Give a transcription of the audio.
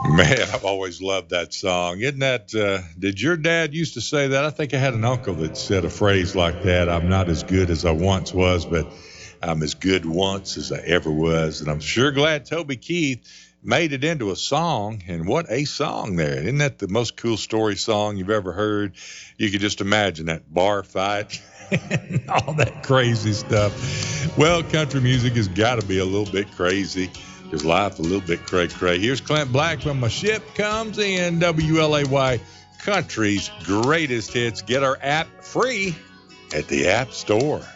Man, I've always loved that song. Isn't that, did your dad used to say that? I think I had an uncle that said a phrase like that. I'm not as good as I once was, but I'm as good once as I ever was. And I'm sure glad Toby Keith made it into a song. And what a song there. Isn't that the most cool story song you've ever heard? You could just imagine that bar fight and all that crazy stuff. Well, country music has got to be a little bit crazy. His life a little bit cray-cray. Here's Clint Black when My Ship Comes In, WLAY Country's greatest hits. Get our app free at the App Store.